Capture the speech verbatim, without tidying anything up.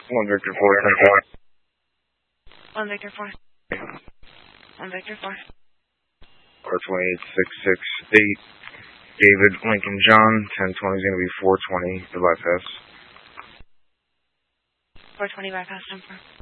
One Victor four twenty-four. One Victor four. One Victor four. Car twenty-eight six six eight. David Lincoln John. ten twenty is going to be four twenty. The bypass. four twenty bypass number.